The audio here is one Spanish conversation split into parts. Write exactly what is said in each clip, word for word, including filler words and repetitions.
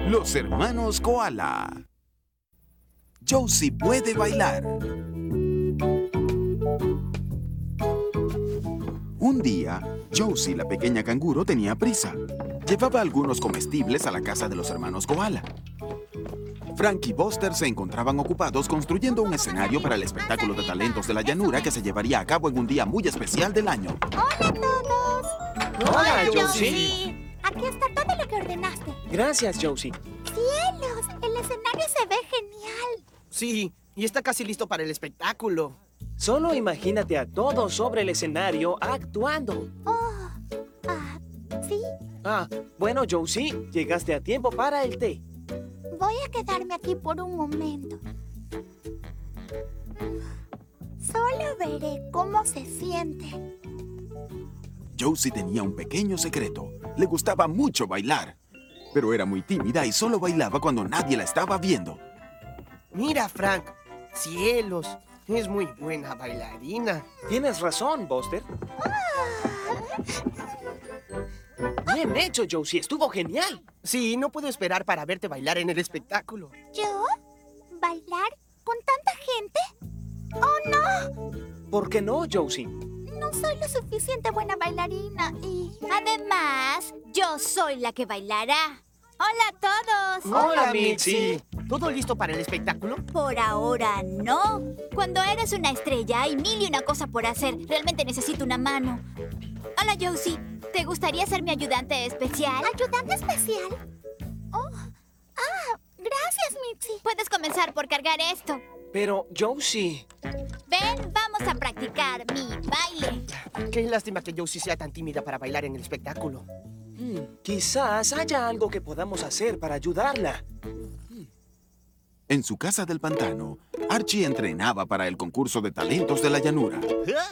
Los hermanos Koala. Josie puede bailar. Un día, Josie, la pequeña canguro, tenía prisa. Llevaba algunos comestibles a la casa de los hermanos Koala. Frank y Buster se encontraban ocupados construyendo un escenario para el espectáculo de talentos de la llanura que se llevaría a cabo en un día muy especial del año. ¡Hola a todos! ¡Hola, Josie! Josie! Aquí está todo lo que ordenaste. Gracias, Josie. ¡Cielos! El escenario se ve genial. Sí, y está casi listo para el espectáculo. Solo imagínate a todos sobre el escenario actuando. Oh, ah, sí. Ah, bueno, Josie, llegaste a tiempo para el té. Voy a quedarme aquí por un momento. Solo veré cómo se siente. Josie tenía un pequeño secreto. Le gustaba mucho bailar. Pero era muy tímida y solo bailaba cuando nadie la estaba viendo. Mira, Frank. Cielos. Es muy buena bailarina. Tienes razón, Buster. Bien hecho, Josie. Estuvo genial. Sí, no puedo esperar para verte bailar en el espectáculo. ¿Yo? ¿Bailar con tanta gente? ¡Oh, no! ¿Por qué no, Josie? No soy lo suficiente buena bailarina y... Además, yo soy la que bailará. ¡Hola a todos! Hola, Mitzi. ¿Todo listo para el espectáculo? Por ahora, no. Cuando eres una estrella, hay mil y una cosa por hacer. Realmente necesito una mano. Hola, Josie. ¿Te gustaría ser mi ayudante especial? ¿Ayudante especial? Oh, ah, gracias, Mitzi. Puedes comenzar por cargar esto. Pero, Josie... Ven, vamos a practicar mi baile. Qué lástima que Josie sea tan tímida para bailar en el espectáculo. Hmm, quizás haya algo que podamos hacer para ayudarla. En su casa del pantano, Archie entrenaba para el concurso de talentos de la llanura.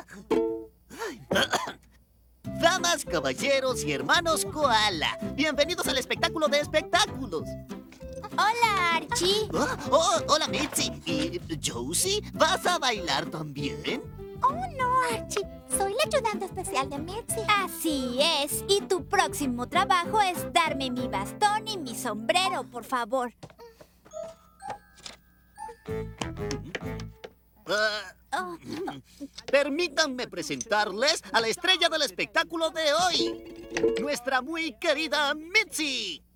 Damas, caballeros y hermanos Koala, bienvenidos al espectáculo de espectáculos. Hola, Archie. Oh, oh, hola, Mitzi. ¿Y Josie? ¿Vas a bailar también? Oh, no, Archie. Soy la ayudante especial de Mitzi. Así es. Y tu próximo trabajo es darme mi bastón y mi sombrero, por favor. Uh, Oh. Permítanme presentarles a la estrella del espectáculo de hoy, nuestra muy querida Mitzi.